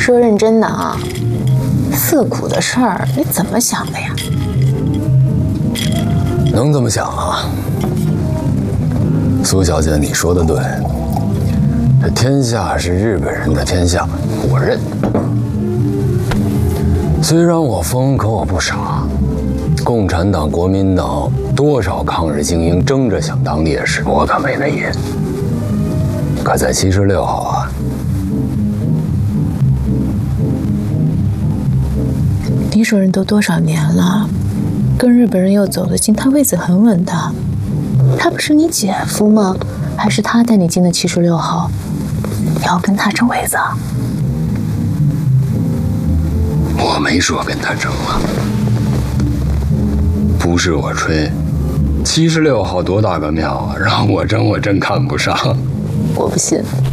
说认真的啊，四苦的事儿你怎么想的呀？ 能这么想啊？苏小姐，你说的对，这天下是日本人的天下，我认。虽然我疯，可我不傻。共产党、国民党多少抗日精英争着想当烈士，我可没那瘾。可在76号啊， 李主任都多少年了，跟日本人又走得近，他位子很稳的。他不是你姐夫吗？还是他带你进的76号？你要跟他争位子啊？ 我没说跟他争啊，不是我吹，76号多大个庙啊，让我争我真看不上。 我不信。